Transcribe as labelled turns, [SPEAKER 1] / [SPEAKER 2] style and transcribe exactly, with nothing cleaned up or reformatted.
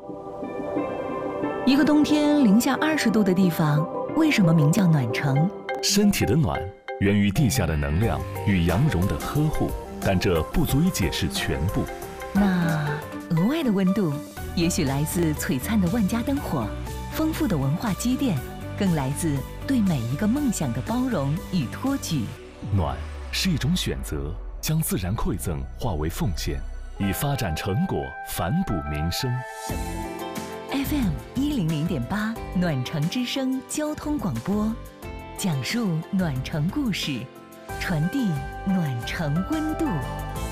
[SPEAKER 1] 一个冬天零下二十度的地方，为什么名叫暖城？
[SPEAKER 2] 身体的暖源于地下的能量与阳绒的呵护，但这不足以解释全部。
[SPEAKER 1] 那额外的温度，也许来自璀璨的万家灯火，丰富的文化积淀，更来自对每一个梦想的包容与托举。
[SPEAKER 2] 暖是一种选择，将自然馈赠化为奉献，以发展成果反哺民生。
[SPEAKER 1] F M 一零零点八暖城之声交通广播，讲述暖城故事，传递暖城温度。